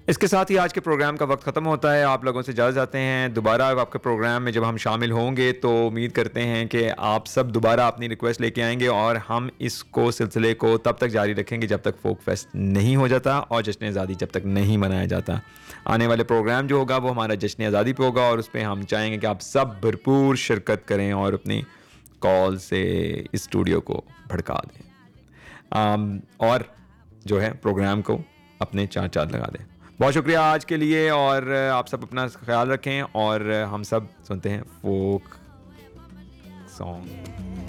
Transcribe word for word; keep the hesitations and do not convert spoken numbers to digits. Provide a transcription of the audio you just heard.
इसके साथ ही आज के प्रोग्राम का वक्त ख़त्म होता है। आप लोगों से इजाज़त चाहते हैं। दोबारा आपके प्रोग्राम में जब हम शामिल होंगे तो उम्मीद करते हैं कि आप सब दोबारा अपनी रिक्वेस्ट लेके आएँगे और हम इसको सिलसिले को तब तक जारी रखेंगे जब तक फ़ोक फेस्ट नहीं हो जाता और जश्न आज़ादी जब तक नहीं मनाया जाता। आने वाले प्रोग्राम जो होगा वो हमारा जश्न आज़ादी पे होगा और उस पे हम चाहेंगे कि आप सब भरपूर शिरकत करें और अपनी कॉल से इस स्टूडियो को भड़का दें आम, और जो है प्रोग्राम को अपने चार चाँद लगा दें। बहुत शुक्रिया आज के लिए और आप सब अपना ख्याल रखें और हम सब सुनते हैं फोक सॉन्ग।